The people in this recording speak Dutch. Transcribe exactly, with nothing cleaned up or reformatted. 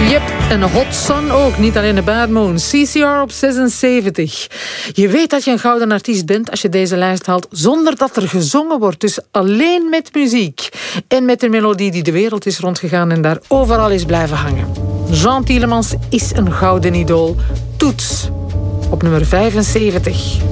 Yep, en Hot Sun ook, niet alleen de Bad Moon. C C R op zesenzeventig. Je weet dat je een gouden artiest bent als je deze lijst haalt zonder dat er gezongen wordt. Dus alleen met muziek. En met een melodie die de wereld is rondgegaan en daar overal is blijven hangen. Jean Tielemans is een gouden idool. Toets op nummer vijfenzeventig.